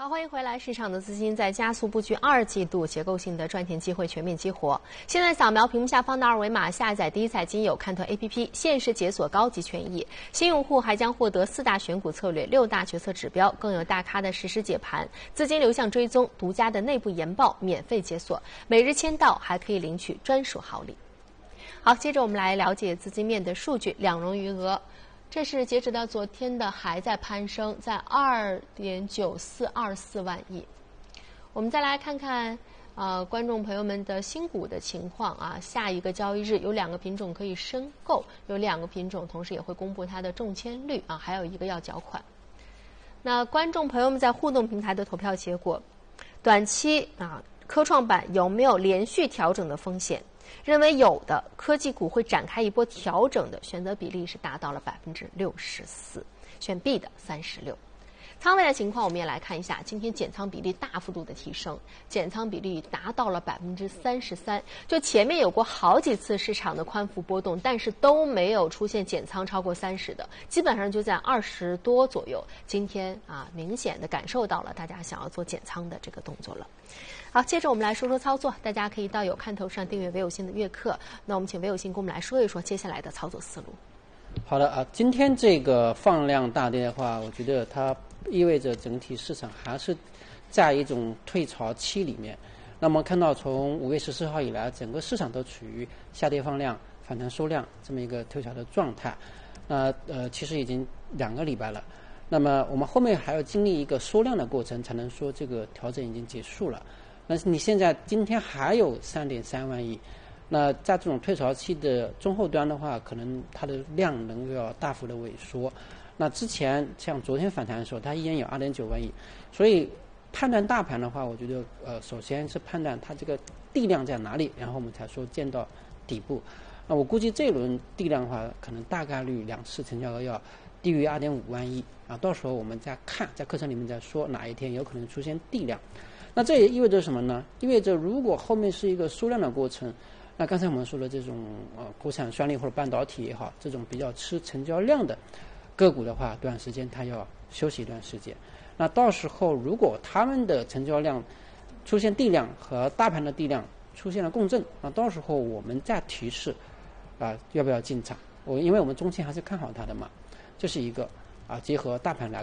好，欢迎回来。市场的资金在加速布局二季度结构性的赚钱机会全面激活。现在扫描屏幕下方的二维码，下载第一财经有看头 APP， 限时解锁高级权益。新用户还将获得4大选股策略、6大决策指标，更有大咖的实时解盘、资金流向追踪、独家的内部研报免费解锁。每日签到还可以领取专属好礼。好，接着我们来了解资金面的数据，两融余额。这是截止到昨天的，还在攀升，在2.9424万亿。我们再来看看观众朋友们的新股的情况啊。下一个交易日有2个品种可以申购，有2个品种同时也会公布它的中签率啊，还有一个要缴款。那观众朋友们在互动平台的投票结果，短期科创板有没有连续调整的风险？认为有的科技股会展开一波调整的选择比例是达到了64%，选 B 的36%。仓位的情况我们也来看一下，今天减仓比例大幅度的提升，减仓比例达到了33%。就前面有过好几次市场的宽幅波动，但是都没有出现减仓超过30%的，基本上就在20多左右。今天明显的感受到了大家想要做减仓的这个动作了。好，接着我们来说说操作，大家可以到有看头上订阅唯有信的月课。那我们请唯有信跟我们来说一说接下来的操作思路。 好的今天这个放量大跌的话，我觉得它意味着整体市场还是在一种退潮期里面。那么看到从5月14号以来，整个市场都处于下跌放量、反弹收量这么一个退潮的状态。其实已经2个礼拜了。那么我们后面还要经历一个缩量的过程，才能说这个调整已经结束了。但是你现在今天还有3.3万亿。那在这种退潮期的中后端的话，可能它的量能要大幅的萎缩。那之前像昨天反弹的时候，它依然有2.9万亿。所以判断大盘的话，我觉得首先是判断它这个地量在哪里，然后我们才说见到底部。那我估计这一轮地量的话，可能大概率2次成交额要低于2.5万亿到时候我们再看，在课程里面再说哪一天有可能出现地量。那这也意味着什么呢？意味着如果后面是一个缩量的过程，那刚才我们说的这种国产专利或者半导体也好，这种比较吃成交量的个股的话，短时间它要休息一段时间。那到时候如果他们的成交量出现地量和大盘的地量出现了共振，那到时候我们再提示要不要进场。因为我们中期还是看好它的嘛，这是一个结合大盘来